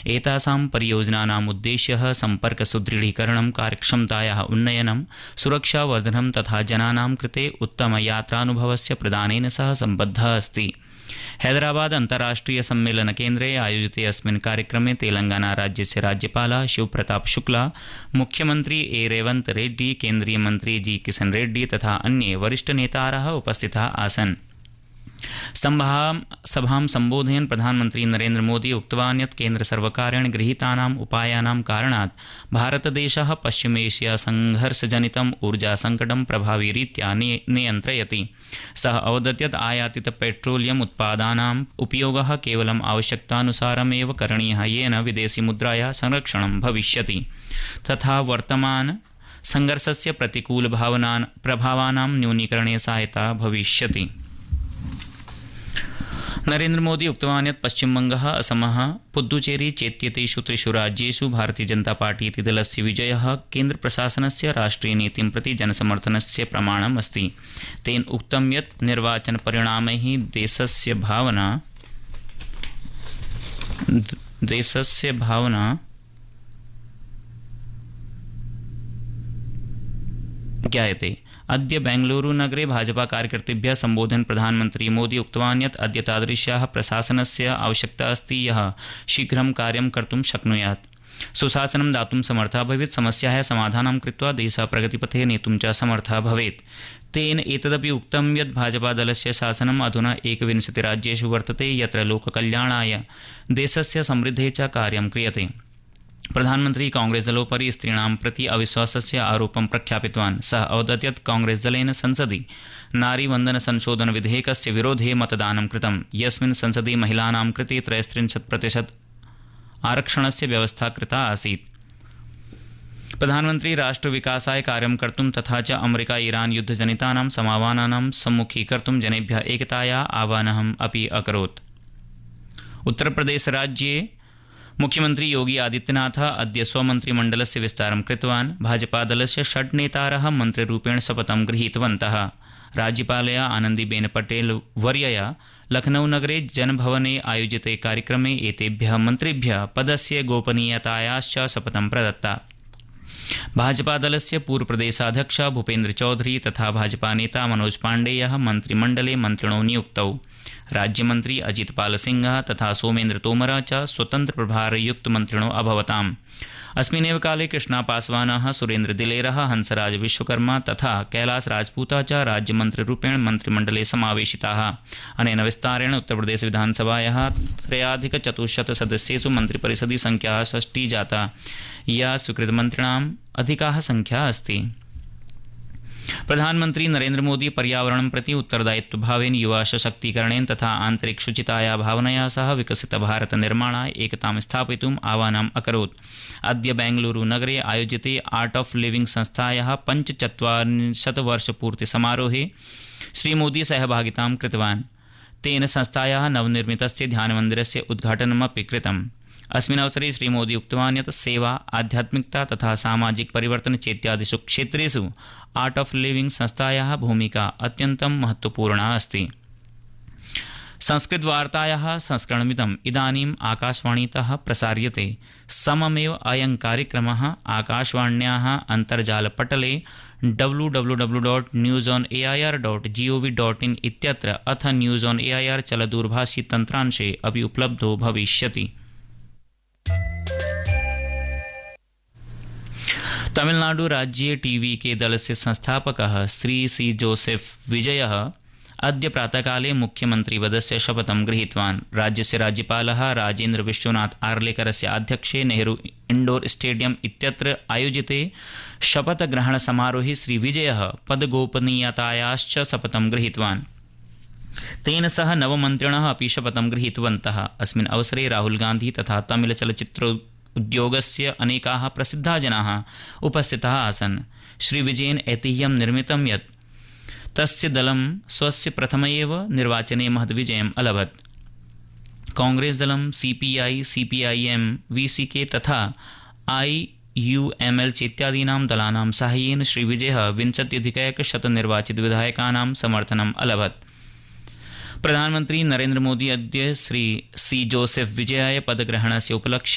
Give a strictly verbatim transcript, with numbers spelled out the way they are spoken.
एतासां परियोजनानाम् उद्देश्यः सम्पर्कसुदृढीकरणं, कार्यक्षमतायाः उन्नयनं, सुरक्षावर्धनं तथा जनानां कृते उत्तमयात्रानुभवस्य प्रदानेन सह सम्बद्धः अस्ति। हैदराबाद अन्ताराष्ट्रिय सम्मेलन केन्द्रे आयोजिते अस्मिन् कार्यक्रमे तेलंगाना राज्यस्य राज्यपालः शिवप्रताप शुक्ला, मुख्यमंत्री ए रेवंत रेड्डी, केन्द्रीय मंत्री जी किशन रेड्डी तथा अन्ये वरिष्ठनेतारः उपस्थिताः आसन्। सभां सम्बोधयन् प्रधानमंत्री नरेन्द्र मोदी उक्तवान् यत् केन्द्रसर्वकारेण गृहीतानाम् उपायानां कारणात् भारतदेशः पश्चिमेशिया संघर्षजनितम् ऊर्जासङ्कटं प्रभाविरीत्या नियन्त्रयति। सः अवदत् यत् आयातित पेट्रोलियम उत्पादानाम् उपयोगः केवलम् आवश्यकतानुसारमेव करणीयः, येन विदेशी मुद्रायाः संरक्षणं भविष्यति तथा वर्तमान संघर्षस्य प्रतिकूल प्रभावानां न्यूनीकरणे सहायता भविष्यति। नरेन्द्र मोदी उक्तवान् यत् पश्चिमबंगः, असमः, पुद्दुचेरी चेत्येतेषु त्रिषु राज्येषु भारतीय जनता पार्टी इति दलस्य विजयः केन्द्रप्रशासनस्य राष्ट्रियनीतिं प्रति जनसमर्थनस्य प्रमाणम् अस्ति। तेन उक्तं यत् निर्वाचनपरिणामैः देशस्य भावना देशस्य भावना ज्ञायते। अद्य बेंगलुरू नगरे भाजपा कार्यकर्तृभ्यः सम्बोधयन् प्रधानमंत्री मोदी उक्तवान् यत् अद्य तादृश्याः प्रशासनस्य आवश्यकता अस्ति यः शीघ्रं कार्यं कर्तुं शक्नुयात्, सुशासनं दातुं समर्थः भवेत्, समस्याः समाधानं कृत्वा देशः प्रगतिपथे नेतुं च समर्थः भवेत्। तेन एतदपि उक्तं यत् भाजपादलस्य शासनम् अधुना एकविंशतिराज्येषु वर्तते यत्र लोककल्याणाय, देशस्य समृद्धेः च कार्यं क्रियते। प्रधानमंत्री कांग्रेसदलोपरि स्त्रीणां प्रति अविश्वासस्य आरोपं प्रख्यापितवान्। सः अवदत् यत् कांग्रेसदलेन संसदि नारीवन्दन संशोधन विधेयकस्य विरोधे मतदानं कृतं, यस्मिन् संसदि महिलानां कृते त्रयस्त्रिंशत् प्रतिशत आरक्षणस्य व्यवस्था कृता आसीत्। प्रधानमंत्री राष्ट्रविकासाय कार्यं कर्तुं तथा च अमेरिका ईरान युद्धजनितानां समावानानां सम्मुखीकर्तुं जनेभ्यः एकतायाः आह्वानम् अपि अकरोत्। उत्तरप्रदेशराज्ये मुख्यमंत्री योगी आदित्यनाथः अद्य स्वमन्त्रिमण्डलस्य विस्तारं कृतवान्। भाजपादलस्य षड् नेतारः मन्त्रिरूपेण शपथं गृहीतवन्तः। राज्यपालया आनन्दीबेन पटेल वर्यया लखनऊ नगरे जनभवने आयोजिते कार्यक्रमे एतेभ्यः मन्त्रिभ्यः पदस्य गोपनीयतायाश्च शपथं प्रदत्ता। भाजपादलस्य पूर्वप्रदेशाध्यक्ष भूपेन्द्र चौधरी तथा भाजपा नेता मनोज पाण्डेयः मन्त्रिमण्डले मन्त्रिणो नियुक्तौ। राज्यमंत्री अजितपाल सिंह तथा सोमेन्द्र तोमर च स्वतंत्र प्रभारयुक्त मन्त्रिणो अभवताम्। अस्मिन्नेव काले कृष्णा पासवानः, सुरेन्द्र दिलेरः, हंसराज विश्वकर्मा तथा कैलास राजपूतः च राज्यमन्त्रिरूपेण मन्त्रिमण्डले समावेशिताः। अनेन विस्तारेण उत्तरप्रदेश विधानसभायाः त्रयाधिकचतुश्शत सदस्येषु मन्त्रिपरिषदि संख्या षष्टिः जाता, या स्वीकृतमन्त्रिणाम् अधिका संख्या अस्ति। प्रधानमंत्री नरेन्द्र मोदी पर्यावरणं प्रति उत्तरदायित्वभावेन युवा सशक्तीकरणेन तथा आन्तरिक शुचिताया भावनया सह विकसित भारत निर्माणाय एकतां स्थापयितुम् आह्वानम् अकरोत्। अद्य बेंगलुरू नगरे आयोजिते आर्ट ऑफ लिविंग संस्थायाः पञ्चचत्वारिंशत् वर्षपूर्ति समारोहे श्रीमोदी सहभागितां कृतवान्। तेन संस्थायाः नवनिर्मितस्य ध्यानमन्दिरस्य उद्घाटनमपि कृतम्। अस्मिन् अवसरे श्रीमोदी उक्तवान् यत् सेवा, आध्यात्मिकता तथा सामाजिक परिवर्तन चेत्यादिषु क्षेत्रेषु आर्ट ऑफ लिविंग संस्थायाः भूमिका अत्यन्तं महत्वपूर्णा अस्ति। संस्कृतवार्तायाः संस्करणमिदम् इदानीम् आकाशवाणीतः प्रसार्यते। सममेव अयं कार्यक्रमः आकाशवाण्याः अन्तर्जालपटले W W W dot news on A I R dot G O V dot in इत्यत्र अथ news on A I R चलदूरभाषी तन्त्रांशे अपि उपलब्धो भविष्यति। तमिलनाडु राज्ये टीवी के दलस्य संस्थापकः श्री सी जोसेफ विजयः अद्य प्रातःकाले मुख्यमन्त्रिपदस्य शपथं गृहीतवान्। राज्यस्य राज्यपालः राजेन्द्र विश्वनाथ आर्लेकरस्य आध्यक्षे नेहरू इंडोर स्टेडियम इत्यत्र आयोजिते शपथग्रहणसमारोहे श्रीविजयः पदगोपनीयतायाश्च शपथं गृहीतवान्। तेन सह नवमन्त्रिणः अपि शपथं गृहीतवन्तः। अस्मिन् अवसरे राहुल गांधी तथा तमिल चलच्चित्र उद्योगस्य अनेकाः प्रसिद्धाः जनाः उपस्थिताः आसन्। श्रीविजयेन ऐतिह्यं निर्मितं यत् तस्य दलं स्वस्य प्रथम एव निर्वाचने महद्विजयम् अलभत्। कांग्रेस दलं सीपीआई, सीपीआईएम, वीसीके तथा आईयूएमएल चेत्यादीनां दलानां साहाय्येन श्रीविजयः विंशत्यधिकैकशत निर्वाचित विधायकानां समर्थनम् अलभत्। प्रधानमंत्री नरेन्द्र मोदी अद्य श्री सी जोसेफ विजयाय पदग्रहणस्य उपलक्ष्य